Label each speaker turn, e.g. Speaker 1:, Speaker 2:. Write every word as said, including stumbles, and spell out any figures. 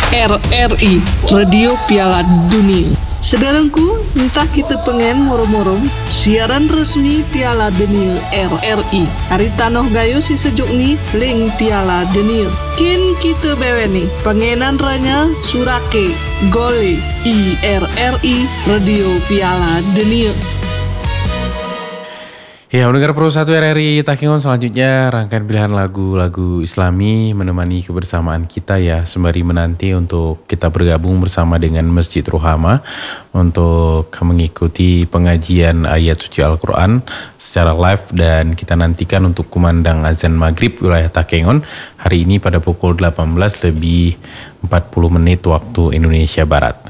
Speaker 1: R R I, Radio Piala Dunia. Saudaraku, entah kita pengen moro-moro siaran resmi Piala Dunia R R I. Hari tanoh gayo si sejuk ni link Piala Dunia. Kin kita bewe ni pengenan ranya surake gole I R R I Radio Piala Dunia.
Speaker 2: Ya, mendengar Pro satu R R I Takengon, selanjutnya rangkaian pilihan lagu-lagu Islami menemani kebersamaan kita ya, sembari menanti untuk kita bergabung bersama dengan Masjid Rohama untuk mengikuti pengajian ayat suci Al-Quran secara live, dan kita nantikan untuk kumandang azan maghrib wilayah Takengon hari ini pada pukul delapan belas lebih empat puluh menit waktu Indonesia Barat.